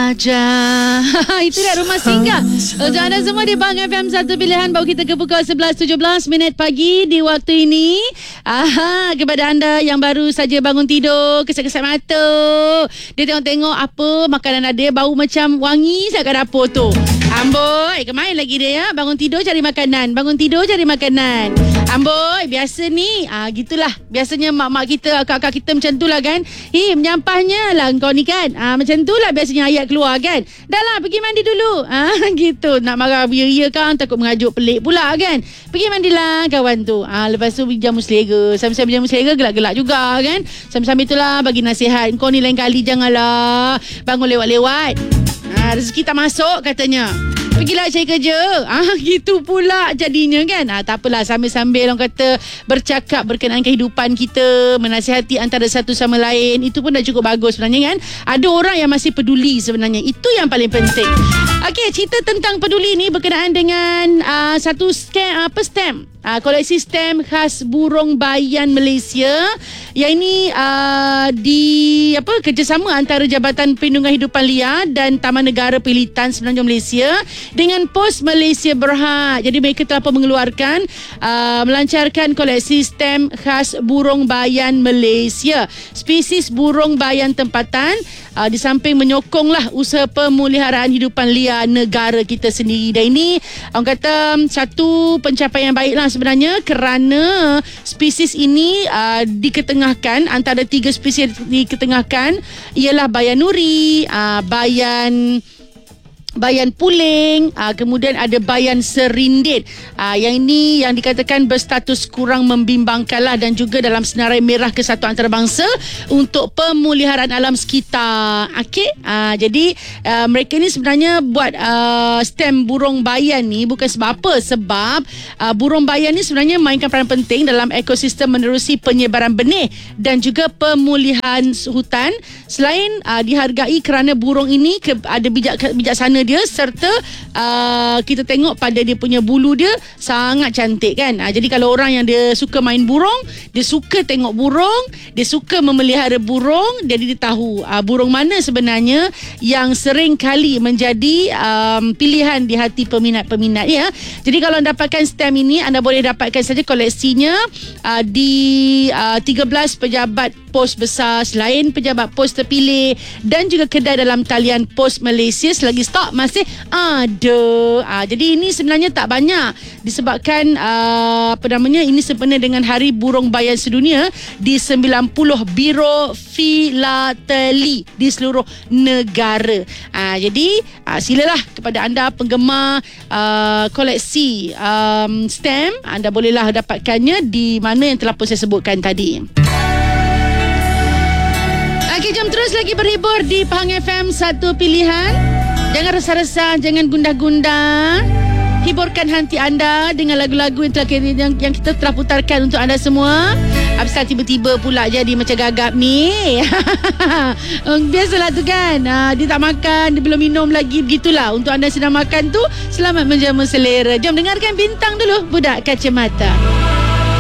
saja. Itu dia Rumah Singgah. Untuk anda semua di Bang FM, satu pilihan bawa kita ke pukul 11.17 pagi di waktu ini. Kepada anda yang baru saja bangun tidur, kesat-kesat mata, dia tengok-tengok apa makanan ada, bau macam wangi sangat kat dapur tu. Amboi, kemain lagi dia ya. Bangun tidur cari makanan, bangun tidur cari makanan. Amboi, biasa ni gitulah. Biasanya mak-mak kita, kakak kita macam tu lah kan. Menyampahnya lah kau ni kan. Macam tu lah biasanya ayat keluar kan. Dah lah, pergi mandi dulu. Gitu. Nak marah ya kan, takut mengajuk pelik pula kan. Pergi mandilah kawan tu. Lepas tu jamu selera. Sambil-sambil jamu selera gelak-gelak juga kan. Sambil-sambil itulah bagi nasihat. Kau ni lain kali janganlah bangun lewat-lewat. Rezeki tak masuk katanya. Pergilah cari kerja. Gitu pula jadinya kan. Tak apalah, sambil-sambil orang kata bercakap berkenaan kehidupan kita, menasihati antara satu sama lain, itu pun dah cukup bagus sebenarnya kan. Ada orang yang masih peduli sebenarnya. Itu yang paling penting. Okey, cerita tentang peduli ni berkenaan dengan satu stamp. Koleksi stamp khas burung bayan Malaysia. Yang ini kerjasama antara Jabatan Perlindungan Hidupan Liar dan Taman Negara Pilitan Semenanjung Malaysia dengan Pos Malaysia Berhad. Jadi mereka telah pun mengeluarkan melancarkan koleksi stamp khas burung bayan Malaysia. Spesies burung bayan tempatan, di samping menyokonglah usaha pemeliharaan hidupan liar negara kita sendiri. Dan ini orang kata satu pencapaian yang baiklah sebenarnya, kerana spesies ini diketengahkan. Antara 3 spesies diketengahkan ialah bayan nuri, bayan puling, kemudian ada bayan serindit. Yang ini yang dikatakan berstatus kurang membimbangkan lah, dan juga dalam senarai merah kesatuan antarabangsa untuk pemeliharaan alam sekitar. Jadi mereka ni sebenarnya buat stem burung bayan ni bukan sebab apa. Sebab burung bayan ni sebenarnya mainkan peranan penting dalam ekosistem menerusi penyebaran benih dan juga pemulihan hutan. Selain dihargai kerana burung ini ada bijaksana dia, serta kita tengok pada dia punya bulu dia sangat cantik kan. Jadi kalau orang yang dia suka main burung, dia suka tengok burung, dia suka memelihara burung, jadi dia tahu burung mana sebenarnya yang sering kali menjadi pilihan di hati peminat-peminat ya. Jadi kalau anda dapatkan stamp ini, anda boleh dapatkan saja koleksinya di 13 pejabat pos besar selain pejabat pos terpilih dan juga kedai dalam talian Pos Malaysia selagi stok masih ada. Jadi ini sebenarnya tak banyak disebabkan ini sempena dengan Hari Burung Bayan Sedunia di 90 biro filateli di seluruh negara. Jadi silalah kepada anda penggemar koleksi stamp, anda bolehlah dapatkannya di mana yang telah pun saya sebutkan tadi. Jom terus lagi berhibur di Pahang FM, satu pilihan. Jangan resah-resah, jangan gundah-gundah. Hiburkan hati anda dengan lagu-lagu yang kita telah putarkan untuk anda semua. Apasal tiba-tiba pula jadi macam gagap ni. Biasalah tu kan. Dia tak makan, dia belum minum lagi. Begitulah. Untuk anda sedang makan tu, selamat menjamu selera. Jom dengarkan Bintang dulu, Budak Kacamata.